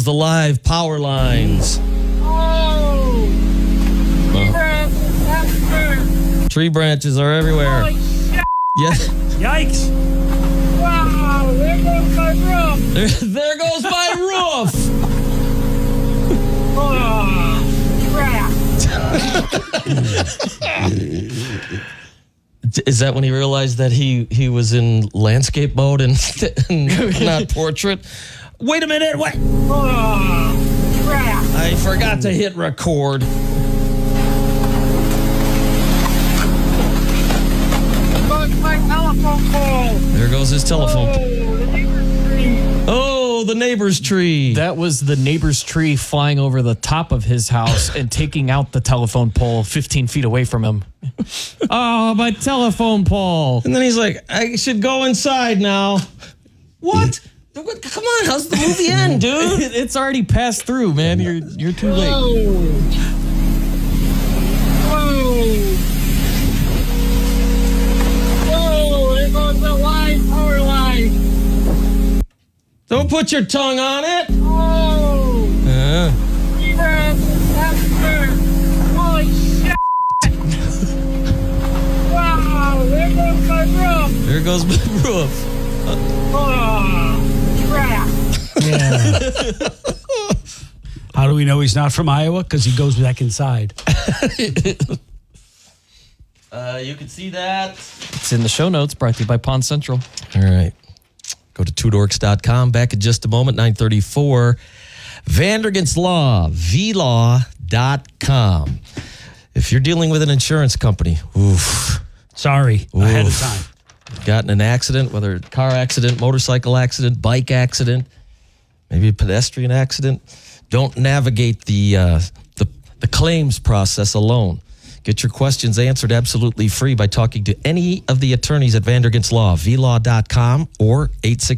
the live power lines. Oh! Tree branches are everywhere. Holy shit! Yes. Yikes. Wow! There goes my roof! There goes my roof. Oh! Crap! Is that when he realized that he was in landscape mode and not portrait? Wait a minute. What? Oh! Crap! I forgot to hit record. My telephone pole! There goes his telephone. Oh, the neighbor's tree! Oh, the neighbor's tree. That was the neighbor's tree flying over the top of his house and taking out the telephone pole 15 feet away from him. Oh, my telephone pole. And then he's like, I should go inside now. What? Come on, how's the movie end, dude? It's already passed through, man. You're too late. There goes the line, power line. Don't put your tongue on it. Oh! Holy shit! Wow! There goes my roof. There goes my roof. Oh! Crap! Yeah. How do we know he's not from Iowa? Because he goes back inside. You can see that. It's in the show notes, brought to you by Pond Central. All right. Go to twodorks.com. Back in just a moment, 9:34. Vandergant's Law, vlaw.com. If you're dealing with an insurance company, Sorry, ahead of time. Got in an accident, whether car accident, motorcycle accident, bike accident, maybe a pedestrian accident, don't navigate the claims process alone. Get your questions answered absolutely free by talking to any of the attorneys at Vandergant's Law, vlaw.com or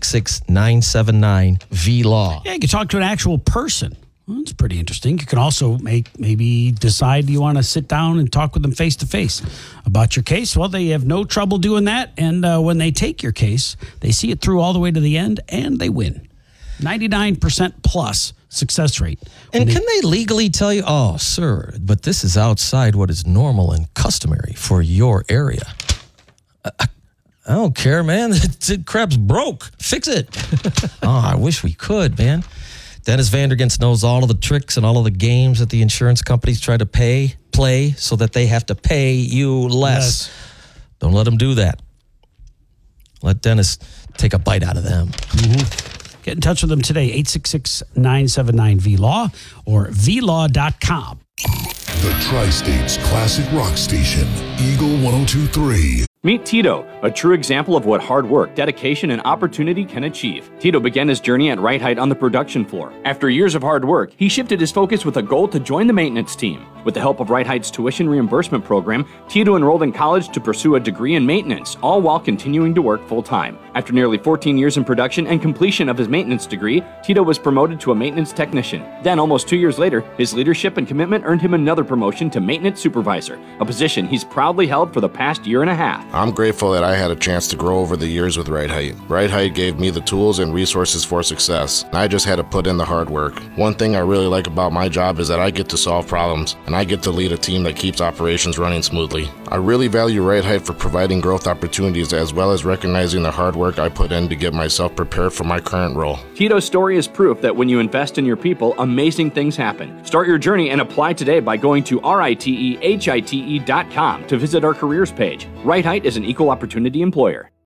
866-979-VLAW. Yeah, you can talk to an actual person. Well, that's pretty interesting. You can also maybe decide you want to sit down and talk with them face to face about your case. Well, they have no trouble doing that. And when they take your case, they see it through all the way to the end and they win. 99% plus success rate. And can they legally tell you, oh, sir, but this is outside what is normal and customary for your area? I don't care, man. The crap's broke. Fix it. Oh, I wish we could, man. Dennis Vandergants knows all of the tricks and all of the games that the insurance companies try to play so that they have to pay you less. Yes. Don't let them do that. Let Dennis take a bite out of them. Mm-hmm. Get in touch with them today, 866-979-VLAW or VLAW.com. The Tri-State's classic rock station, Eagle 102.3. Meet Tito, a true example of what hard work, dedication, and opportunity can achieve. Tito began his journey at Right Height on the production floor. After years of hard work, he shifted his focus with a goal to join the maintenance team. With the help of Right Height's tuition reimbursement program, Tito enrolled in college to pursue a degree in maintenance, all while continuing to work full-time. After nearly 14 years in production and completion of his maintenance degree, Tito was promoted to a maintenance technician. Then, almost 2 years later, his leadership and commitment earned him another promotion to maintenance supervisor, a position he's proudly held for the past year and a half. I'm grateful that I had a chance to grow over the years with Right Height. Right Height gave me the tools and resources for success, and I just had to put in the hard work. One thing I really like about my job is that I get to solve problems, and I get to lead a team that keeps operations running smoothly. I really value Right Height for providing growth opportunities as well as recognizing the hard work I put in to get myself prepared for my current role. Tito's story is proof that when you invest in your people, amazing things happen. Start your journey and apply today by going to ritehite.com to visit our careers page. Right Height is an equal opportunity employer.